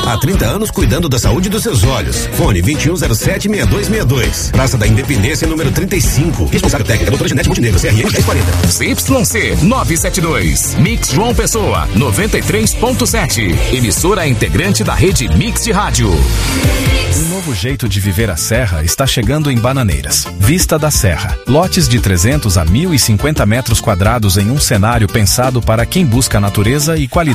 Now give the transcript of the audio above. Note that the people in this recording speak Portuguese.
Há 30 anos cuidando da saúde dos seus olhos. Fone 2107-6262. Praça da Independência, número 35. Responsável técnica, doutora Janete Montenegro, CRM 1040. ZYC 972. Mix João Pessoa, 93.7. Emissora integrante da rede Mix de Rádio. Um novo jeito de viver a Serra está chegando em Bananeiras. Vista da Serra. Lotes de 300 a 1.050 metros quadrados em um cenário pensado para quem busca natureza e qualidade